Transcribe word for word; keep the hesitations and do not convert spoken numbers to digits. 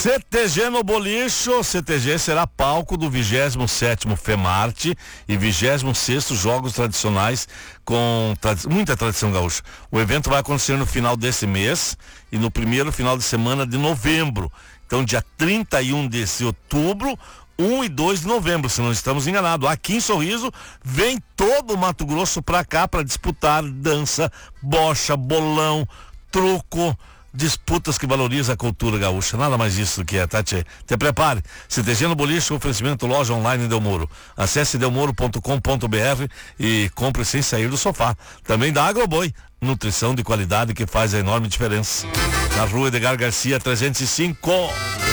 C T G no Bolicho. C T G será palco do vigésimo sétimo FEMARTE e vigésimo sexto Jogos Tradicionais com tra... muita tradição gaúcha. O evento vai acontecer no final desse mês e no primeiro final de semana de novembro. Então, dia trinta e um desse outubro, um e dois de novembro, se não estamos enganados. Aqui em Sorriso, vem todo o Mato Grosso pra cá para disputar dança, bocha, bolão, truco, disputas que valorizam a cultura gaúcha. Nada mais isso do que é, tá, tchê? Te prepare. C T G no Boliche, oferecimento loja online Delmoro. Acesse delmoro ponto com ponto b r e compre sem sair do sofá. Também da Agroboi, nutrição de qualidade que faz a enorme diferença. Na rua Edgar Garcia trezentos e cinco.